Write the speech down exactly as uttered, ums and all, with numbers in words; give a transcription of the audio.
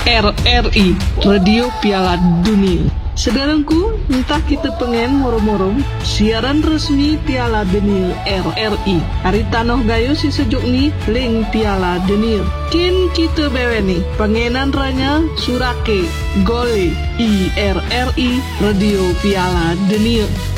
R R I, Radio Piala Dunia. Saudaraku, entah kita pengen moro-moro siaran resmi Piala Dunia R R I. Hari tanoh gayo si sejuk ni link Piala Dunia. Kin kita bewe ni pengenan ranya surake gole I R R I Radio Piala Dunia.